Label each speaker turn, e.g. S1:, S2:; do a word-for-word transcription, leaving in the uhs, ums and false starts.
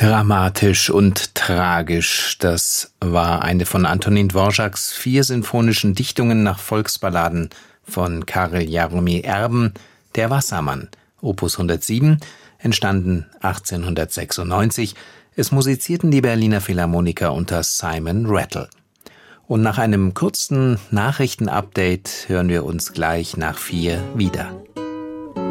S1: Dramatisch und tragisch, das war eine von Antonin Dvořáks vier sinfonischen Dichtungen nach Volksballaden von Karel Jaromír Erben, Der Wassermann, Opus hundertsieben, entstanden achtzehnhundertsechsundneunzig. Es musizierten die Berliner Philharmoniker unter Simon Rattle. Und nach einem kurzen Nachrichtenupdate hören wir uns gleich nach vier wieder.